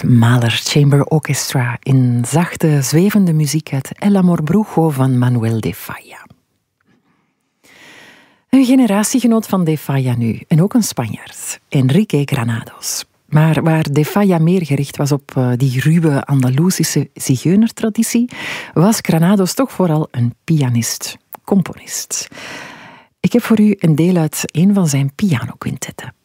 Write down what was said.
Mahler Chamber Orchestra in zachte, zwevende muziek uit El Amor Brujo van Manuel de Falla. Een generatiegenoot van de Falla nu, en ook een Spanjaard, Enrique Granados. Maar waar de Falla meer gericht was op die ruwe Andalusische zigeunertraditie, was Granados toch vooral een pianist, componist. Ik heb voor u een deel uit een van zijn pianoquintetten.